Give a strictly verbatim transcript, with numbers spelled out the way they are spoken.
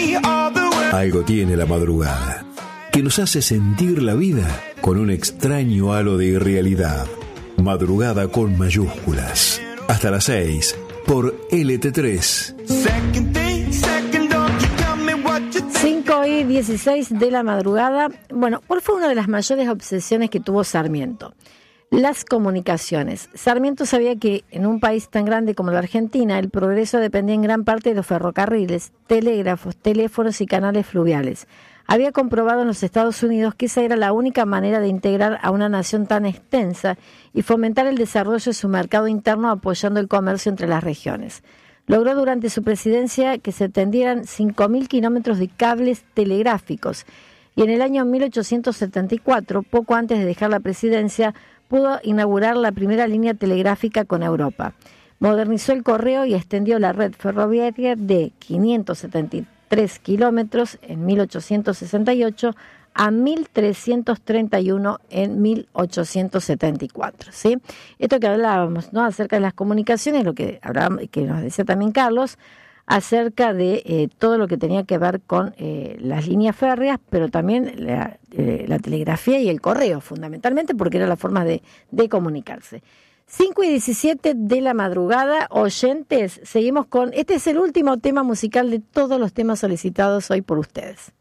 Algo tiene la madrugada, que nos hace sentir la vida con un extraño halo de irrealidad. Madrugada con mayúsculas. Hasta las seis por L T tres. cinco y dieciséis de la madrugada. Bueno, ¿cuál fue una de las mayores obsesiones que tuvo Sarmiento? Las comunicaciones. Sarmiento sabía que en un país tan grande como la Argentina, el progreso dependía en gran parte de los ferrocarriles, telégrafos, teléfonos y canales fluviales. Había comprobado en los Estados Unidos que esa era la única manera de integrar a una nación tan extensa y fomentar el desarrollo de su mercado interno apoyando el comercio entre las regiones. Logró durante su presidencia que se tendieran cinco mil kilómetros de cables telegráficos y en el año mil ochocientos setenta y cuatro, poco antes de dejar la presidencia, pudo inaugurar la primera línea telegráfica con Europa. Modernizó el correo y extendió la red ferroviaria de quinientos setenta y tres kilómetros en mil ochocientos sesenta y ocho a mil trescientos treinta y uno en mil ochocientos setenta y cuatro. ¿Sí? Esto que hablábamos, ¿no?, acerca de las comunicaciones, lo que hablábamos, que nos decía también Carlos, acerca de eh, todo lo que tenía que ver con eh, las líneas férreas, pero también la, eh, la telegrafía y el correo, fundamentalmente, porque era la forma de, de comunicarse. cinco y diecisiete de la madrugada, oyentes, seguimos con... Este es el último tema musical de todos los temas solicitados hoy por ustedes.